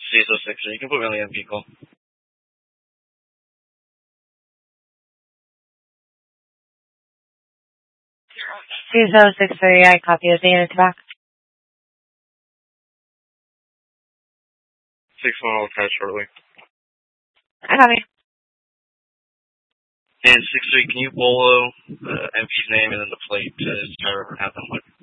C06, you can put me on the MP call. 2063, I copy of the unit back. 6-1, I'll try shortly. I copy. And 6-3, can you bolo MP's name and then the plate to Sky River and have them look?